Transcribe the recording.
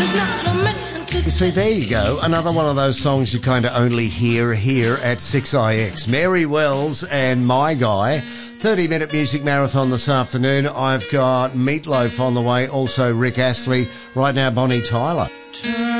You see, there you go. Another one of those songs you kind of only hear here at 6IX. Mary Wells and My Guy. 30-minute music marathon this afternoon. I've got Meatloaf on the way, also Rick Astley. Right now, Bonnie Tyler.